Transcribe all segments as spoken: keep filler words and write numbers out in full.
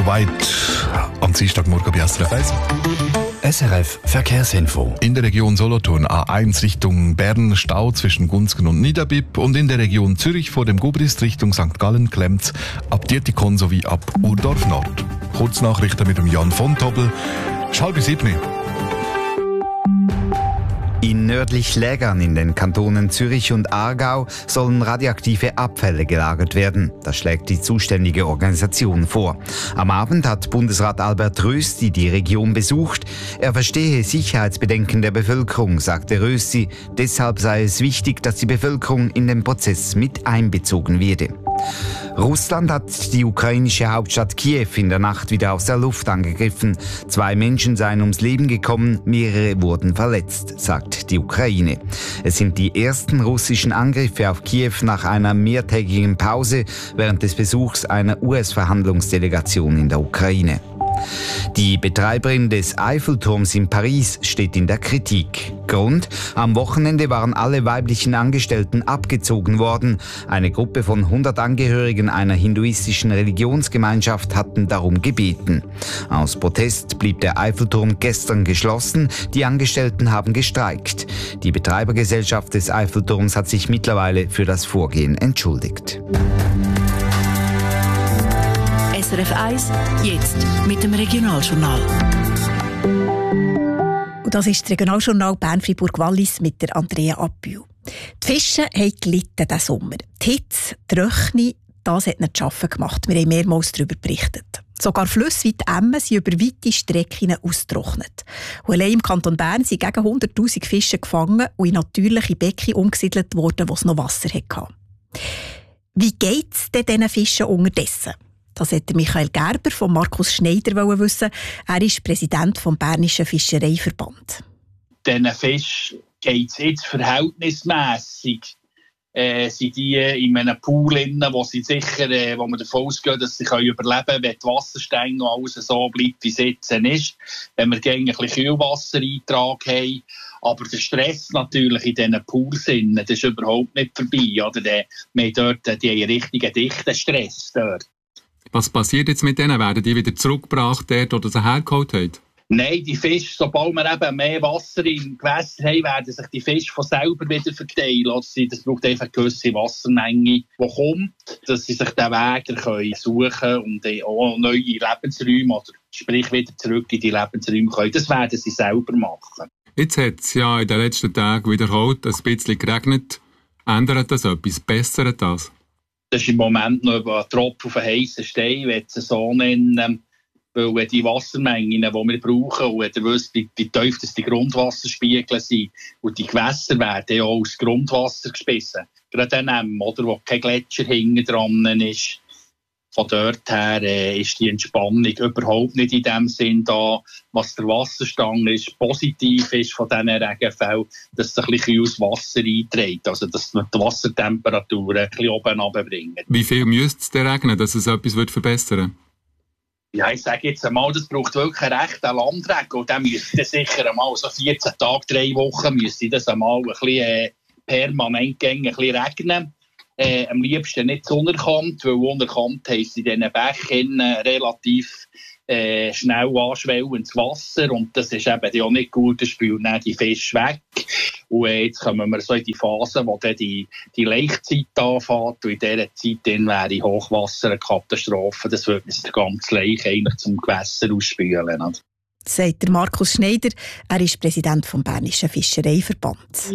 White am Dienstagmorgen bei S R F eins. S R F Verkehrsinfo. In der Region Solothurn A eins Richtung Bern Stau zwischen Gunzgen und Niederbipp und in der Region Zürich vor dem Gubrist Richtung Sankt Gallen klemmt ab Dietikon sowie ab Urdorf Nord. Kurznachrichten mit dem Jan von Tobel. Schau bis sieben. In nördlich Lägern in den Kantonen Zürich und Aargau sollen radioaktive Abfälle gelagert werden. Das schlägt die zuständige Organisation vor. Am Abend hat Bundesrat Albert Rösti die Region besucht. Er verstehe Sicherheitsbedenken der Bevölkerung, sagte Rösti. Deshalb sei es wichtig, dass die Bevölkerung in den Prozess mit einbezogen werde. Russland hat die ukrainische Hauptstadt Kiew in der Nacht wieder aus der Luft angegriffen. Zwei Menschen seien ums Leben gekommen, mehrere wurden verletzt, sagt die Ukraine. Es sind die ersten russischen Angriffe auf Kiew nach einer mehrtägigen Pause während des Besuchs einer U S-Verhandlungsdelegation in der Ukraine. Die Betreiberin des Eiffelturms in Paris steht in der Kritik. Grund: Am Wochenende waren alle weiblichen Angestellten abgezogen worden. Eine Gruppe von hundert Angehörigen einer hinduistischen Religionsgemeinschaft hatten darum gebeten. Aus Protest blieb der Eiffelturm gestern geschlossen. Die Angestellten haben gestreikt. Die Betreibergesellschaft des Eiffelturms hat sich mittlerweile für das Vorgehen entschuldigt. S R F eins, jetzt mit dem Regionaljournal. Und das ist das Regionaljournal Bern-Fribourg-Wallis mit der Andrea Appühl. Die Fische haben gelitten diesen Sommer. Die Hitze, die Röchne, das hat ihnen zu arbeiten gemacht. Wir haben mehrmals darüber berichtet. Sogar Flüsse wie die Emme sind über weite Strecken ausgetrocknet. Und allein im Kanton Bern sind gegen hunderttausend Fische gefangen und in natürliche Becken umgesiedelt worden, wo es noch Wasser hatte. Wie geht es denn diesen Fischen unterdessen? Das hätte Michael Gerber von Markus Schneider wissen. Er ist Präsident des Bernischen Fischereiverband. Diesen Fischen geht es jetzt verhältnismässig. Äh, sind die in einem Pool drin, wo sie sicher, äh, wo man davon ausgeht, dass sie überleben können, wenn die Wassersteine noch alles so bleibt, wie es jetzt ist. Wenn wir gegen ein bisschen Kühlwassereintrag haben. Aber der Stress natürlich in diesen Pools, das ist überhaupt nicht vorbei. Oder? Die, wir haben dort die richtigen dichten Stress dort. Was passiert jetzt mit denen? Werden die wieder zurückgebracht dort, oder sie hergeholt haben? Nein, die Fische, sobald wir eben mehr Wasser im Gewässer haben, werden sich die Fische von selber wieder verteilen. Das braucht einfach eine gewisse Wassermenge, die kommt, dass sie sich den Weg können suchen und auch neue Lebensräume, oder sprich wieder zurück in die Lebensräume können. Das werden sie selber machen. Jetzt hat es ja in den letzten Tagen wiederholt ein bisschen geregnet. Ändert das etwas? Bessert das? Das ist im Moment noch ein Tropfen auf einen heissen Stein, wenn es so nennen, weil die Wassermengen, die wir brauchen, und ihr wisst, wie tief die Grundwasserspiegel sind, und die Gewässer werden ja auch aus Grundwasser gespissen. Gerade dann, oder, wo kein Gletscher hinten dran ist. Von dort her äh, ist die Entspannung überhaupt nicht in dem Sinn da, was der Wasserstand ist. Positiv ist von diesen Regenfällen, dass es ein bisschen aus Wasser einträgt, also dass die Wassertemperaturen ein bisschen oben runterbringen. Wie viel müsste es denn regnen, dass es etwas verbessern würde? Ja, ich sage jetzt einmal, das braucht wirklich einen rechten Landregen. Und dann müsste sicher einmal so vierzehn Tage, drei Wochen, müsste das einmal ein bisschen äh, permanent ein bisschen regnen. Äh, am liebsten nicht zu unerkannt, weil unerkannt heisst in diesen Bächen äh, relativ äh, schnell anschwellendes Wasser, und das ist eben ja nicht gut, das spült dann die Fische weg. Und äh, jetzt kommen wir so in die Phase, wo dann die, die Laichzeit anfängt, und in dieser Zeit dann wäre Hochwasser eine Katastrophe. Das würde uns der ganze Laich eigentlich zum Gewässer ausspülen. Oder? Sagt der Markus Schneider, er ist Präsident des Bernischen Fischereiverbands.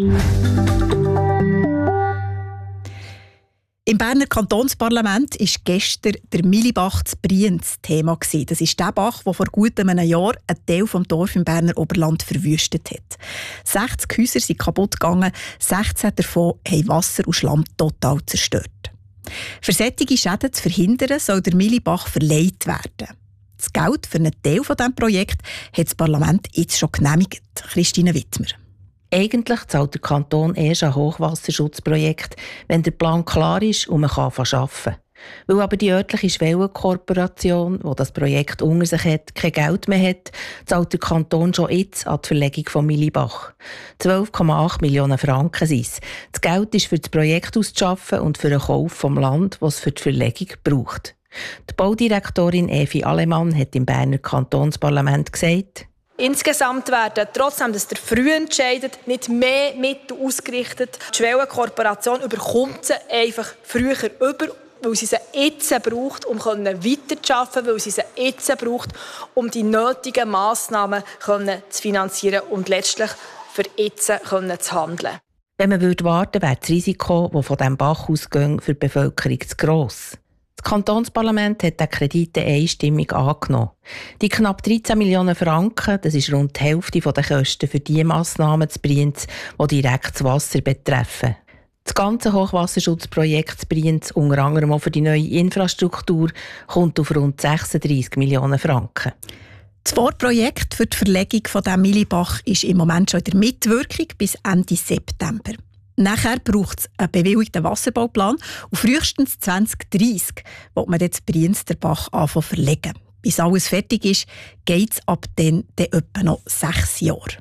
Im Berner Kantonsparlament war gestern der Milibach zu Brienz Thema. Das ist der Bach, der vor gut einem Jahr einen Teil des Dorf im Berner Oberland verwüstet hat. sechzig Häuser sind kaputt gegangen, sechzehn davon haben Wasser und Schlamm total zerstört. Für solche Schäden zu verhindern, soll der Milibach verleiht werden. Das Geld für einen Teil dieses Projekts hat das Parlament jetzt schon genehmigt. Christine Wittmer. Eigentlich zahlt der Kanton erst ein Hochwasserschutzprojekt, wenn der Plan klar ist und man kann arbeiten kann. Weil aber die örtliche Schwellenkorporation, die das Projekt unter sich hat, kein Geld mehr hat, zahlt der Kanton schon jetzt an die Verlegung von Milibach. zwölf Komma acht Millionen Franken sind es. Das Geld ist für das Projekt auszuschaffen und für den Kauf vom Land, das es für die Verlegung braucht. Die Baudirektorin Evi Alemann hat im Berner Kantonsparlament gesagt, insgesamt werden, trotzdem, dass der früh entscheidet, nicht mehr Mittel ausgerichtet. Die Schwellenkorporation überkommt sie einfach früher über, weil sie sie jetzt braucht, um weiterzuarbeiten, weil sie sie jetzt braucht, um die nötigen Massnahmen zu finanzieren und letztlich für jetzt zu handeln. Wenn man warten würde, wäre das Risiko, das von diesem Bach ausgeht, für die Bevölkerung zu gross. Das Kantonsparlament hat den Kredit einstimmig angenommen. Die knapp dreizehn Millionen Franken, das ist rund die Hälfte der Kosten für die Massnahmen zu Brienz, die direkt das Wasser betreffen. Das ganze Hochwasserschutzprojekt zu Brienz, unter anderem auch für die neue Infrastruktur, kommt auf rund sechsunddreissig Millionen Franken. Das Vorprojekt für die Verlegung von diesem Millibach ist im Moment schon in der Mitwirkung bis Ende September. Nachher braucht es einen bewilligten Wasserbauplan und frühestens zwanzig dreißig will man jetzt Brienz den Bach anfangen zu verlegen. Bis alles fertig ist, geht es ab dann, dann etwa noch sechs Jahre.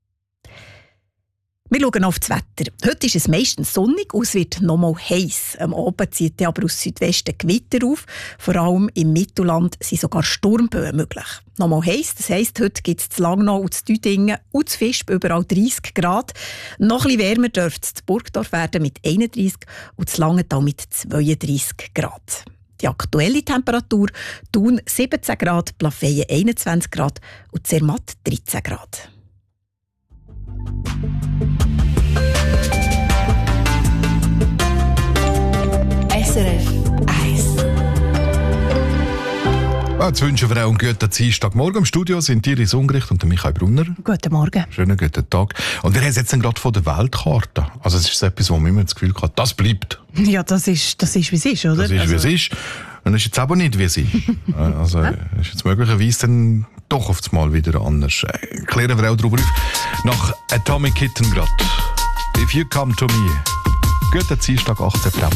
Wir schauen auf das Wetter. Heute ist es meistens sonnig und es wird noch mal heiß. Am Abend zieht aber aus Südwesten Gewitter auf. Vor allem im Mittelland sind sogar Sturmböen möglich. Noch mal heiß, das heisst, heute gibt es zu Langnau und zu Düdingen und zu Visp überall dreißig Grad. Noch ein bisschen wärmer dürfte es zu Burgdorf werden mit einunddreißig und zu Langenthal mit zweiunddreißig Grad. Die aktuelle Temperatur: Thun siebzehn Grad, Plafeyen einundzwanzig Grad und Zermatt dreizehn Grad. S R F eins. Jetzt wünschen wir auch einen guten Dienstagmorgen. Im Studio sind Iris Ungericht und Michael Brunner. Guten Morgen. Schönen guten Tag. Und wir haben jetzt gerade von der Weltkarte. Also es ist etwas, wo man immer das Gefühl hat, das bleibt. Ja, das ist, das ist wie es ist, oder? Das ist, also. wie es ist. Und es ist jetzt aber nicht, wie es ist. Also ist jetzt möglicherweise dann doch auf einmal wieder anders. Klären wir auch darüber auf. Nach Atomic Kitten gerade. If you come to me. Guten Dienstag, achten September.